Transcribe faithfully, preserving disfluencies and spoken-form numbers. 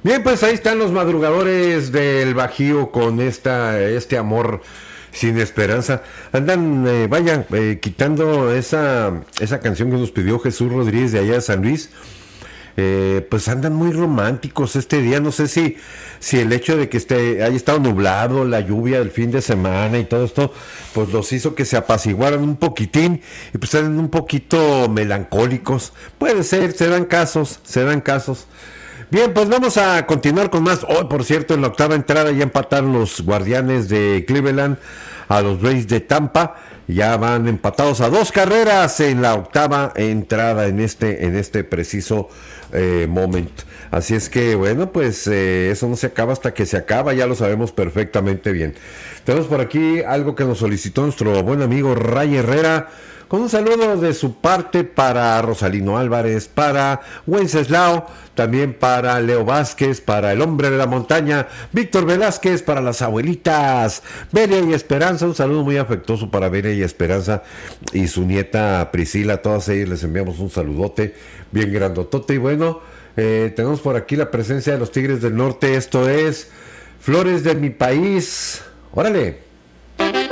Bien, pues ahí están los madrugadores del Bajío con esta, este amor sin esperanza. Andan, eh, vayan, eh, quitando esa, esa canción que nos pidió Jesús Rodríguez de allá de San Luis. Eh, pues andan muy románticos este día. No sé si, si el hecho de que esté, haya estado nublado, la lluvia del fin de semana y todo esto, pues los hizo que se apaciguaran un poquitín y pues andan un poquito melancólicos. Puede ser, se dan casos, se dan casos. Bien, pues vamos a continuar con más. Hoy, oh, por cierto, en la octava entrada ya empataron los Guardianes de Cleveland a los Rays de Tampa. Ya van empatados a dos carreras en la octava entrada en este, en este preciso eh, momento. Así es que, bueno, pues eh, eso no se acaba hasta que se acaba, ya lo sabemos perfectamente bien. Tenemos por aquí algo que nos solicitó nuestro buen amigo Ray Herrera, con un saludo de su parte para Rosalino Álvarez, para Wenceslao, también para Leo Vázquez, para el hombre de la montaña, Víctor Velázquez, para las abuelitas, Belia y Esperanza, un saludo muy afectuoso para Belia y Esperanza y su nieta Priscila, a todas ellas les enviamos un saludote bien grandotote. Y bueno, eh, tenemos por aquí la presencia de los Tigres del Norte, esto es Flores de mi país, órale.